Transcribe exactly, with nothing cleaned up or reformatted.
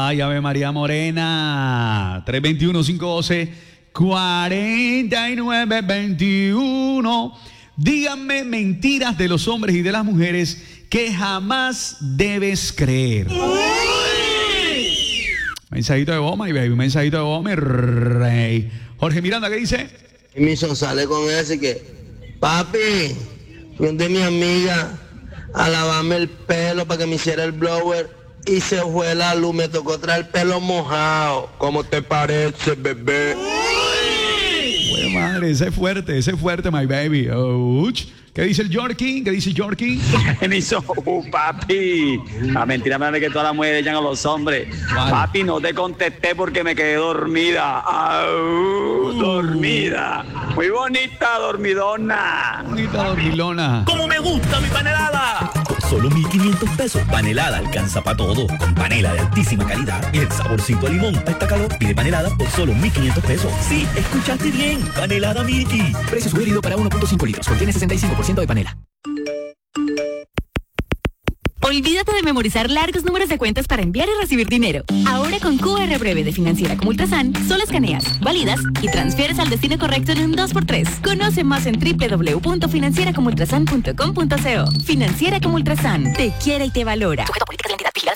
Ay, Ave María Morena. tres dos uno, cinco uno cero, cuatro nueve dos uno. Díganme mentiras de los hombres y de las mujeres que jamás debes creer. Mensajito de voz, my baby. Mensajito de voz, mi rey. Jorge Miranda, ¿qué dice? Y mi son sale con ese que, papi, fui de mi amiga a lavarme el pelo para que me hiciera el blower y se fue la luz, me tocó traer el pelo mojado. ¿Cómo te parece, bebé? Bueno, madre, ese es fuerte, ese es fuerte, my baby. Ouch. ¿Qué dice el Yorkie? ¿Qué dice Yorkie? Me hizo, uh, papi. La mentira más grande que todas las mujeres echan a los hombres. Vale. Papi, no te contesté porque me quedé dormida. Au, uh, dormida. Muy bonita, dormidona. Bonita, dormilona. ¡Cómo me gusta mi panelada! Con solo mil quinientos pesos, panelada alcanza para todo. Con panela de altísima calidad y el saborcito a limón. A esta calor, pide panelada por solo mil quinientos pesos. Sí, escuchaste bien. Panelada Milky. Precio sugerido para uno punto cinco litros. Contiene sesenta y cinco por ciento de panela. Olvídate de memorizar largos números de cuentas para enviar y recibir dinero. Ahora con Q R Breve de Financiera como Ultrasan, solo escaneas, validas y transfieres al destino correcto en un dos por tres. Conoce más en doble u doble u doble u punto financiera como ultrasan punto com punto co. Financiera como Ultrasan, te quiere y te valora. Sujeto a políticas de la entidad.